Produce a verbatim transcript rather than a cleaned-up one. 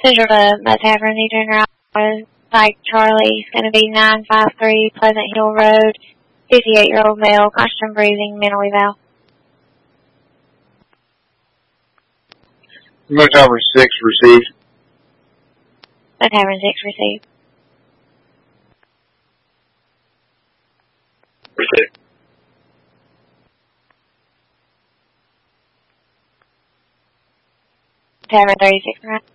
Central to Met Tavern, the Junior Hour, Mike Charlie is going to be nine five three Pleasant Hill Road, fifty-eight-year-old male, constant breathing, mental eval. Met Tavern six received. Met Tavern six received. Received. Tavern thirty-six, right?